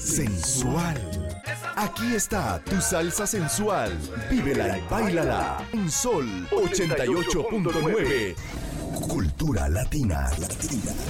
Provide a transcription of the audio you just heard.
sensual. Aquí está tu salsa sensual. Vívela y báilala. En Sol 88.9. Cultura latina.